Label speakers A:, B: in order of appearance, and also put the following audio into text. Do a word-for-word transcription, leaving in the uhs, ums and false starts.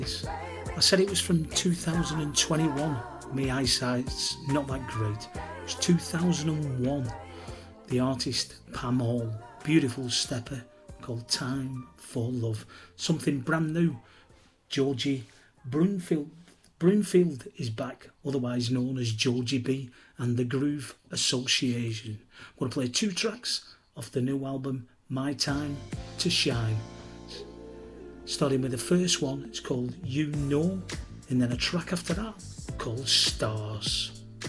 A: I said it was from two thousand twenty-one. My eyesight's not that great. It's two thousand one. The artist Pam Hall. Beautiful stepper called Time for Love. Something brand new. Georgie Broomfield. Broomfield is back, otherwise known as Georgie B and the Groove Association. I'm going to play two tracks off the new album My Time to Shine. Starting with the first one, it's called You Know, and then a track after that called Stars.